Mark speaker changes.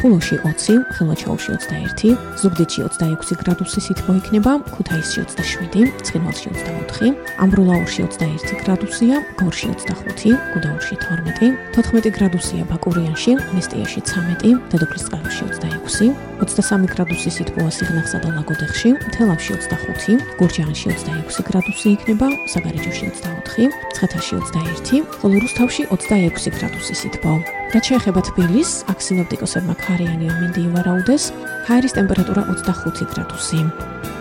Speaker 1: ხულოში 20, ხელვაჩაურში 21, ზუგდიდში 26 გრადუსი სითბო იქნება, ქუთაისში 27, ცხინვალში 24, ამბროლაურში 21 გრადუსია, გორში 25, გუდაურში 12, 14 გრადუსია ბაკურიანში, მესტიაში 13, დედოფლისწყაროში 26, 23 გრადუსი სითბოა სიღნაღსა და ლაგოდეხში, თელავში 25, გურჯაანში 26 გრადუსი იქნება, საგარეჯოში 24, ცხეთაში 21, ხოლო რუსთავში 26 გრადუსი სითბო. რაც შეეხება თბილისს, აქ სინოპტიკოსებმა ქარიანი ამინდი ივარაუდეს, ჰაერის ტემპერატურა 25 გრადუსი.